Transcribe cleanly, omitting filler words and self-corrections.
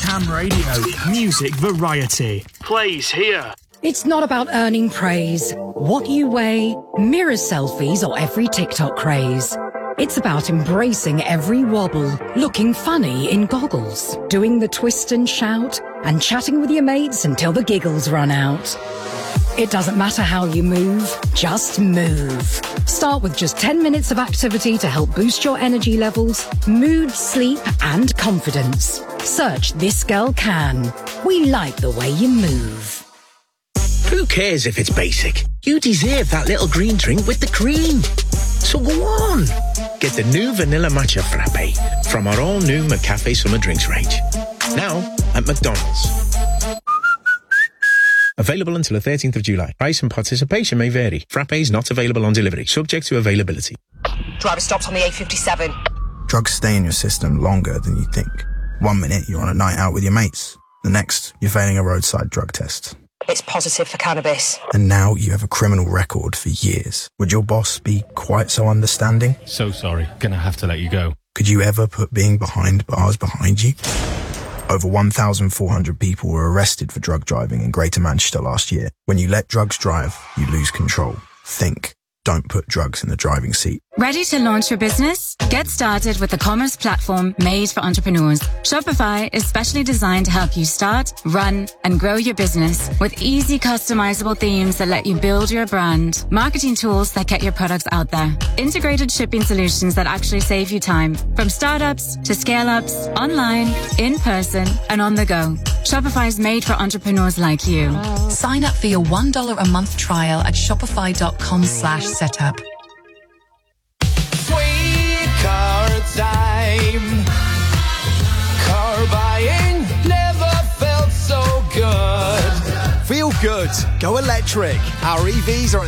Ham Radio. Music variety. Plays here. It's not about earning praise, what you weigh, mirror selfies, or every TikTok craze. It's about embracing every wobble, looking funny in goggles, doing the twist and shout, and chatting with your mates until the giggles run out. It doesn't matter how you move, just move. Start with just 10 minutes of activity to help boost your energy levels, mood, sleep, and confidence. Search This Girl Can. We like the way you move. Who cares if it's basic? You deserve that little green drink with the cream. So go on. Get the new Vanilla Matcha Frappe from our all-new McCafe Summer Drinks range. Now at McDonald's. Available until the 13th of July. Price and participation may vary. Frappes not available on delivery. Subject to availability. Driver stopped on the A57. Drugs stay in your system longer than you think. 1 minute you're on a night out with your mates. The next, you're failing a roadside drug test. It's positive for cannabis. And now you have a criminal record for years. Would your boss be quite so understanding? So sorry. Gonna have to let you go. Could you ever put being behind bars behind you? Over 1,400 people were arrested for drug driving in Greater Manchester last year. When you let drugs drive, you lose control. Think. Don't put drugs in the driving seat. Ready to launch your business? Get started with the commerce platform made for entrepreneurs. Shopify is specially designed to help you start, run, and grow your business with easy customizable themes that let you build your brand, marketing tools that get your products out there, integrated shipping solutions that actually save you time, from startups to scale-ups, online, in person, and on the go. Shopify is made for entrepreneurs like you. Sign up for your $1 a month trial at shopify.com/setup. Sweet car time. Car buying never felt so good. Feel good. Go electric. Our EVs are at